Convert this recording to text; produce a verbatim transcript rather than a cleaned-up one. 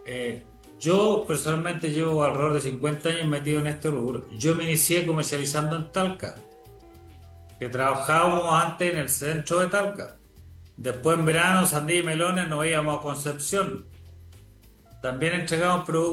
Eh, yo personalmente llevo alrededor de cincuenta años metido en este rubro. Yo me inicié comercializando en Talca, que trabajábamos antes en el centro de Talca. Después en verano, sandía y melones, nos íbamos a Concepción. También entregamos productos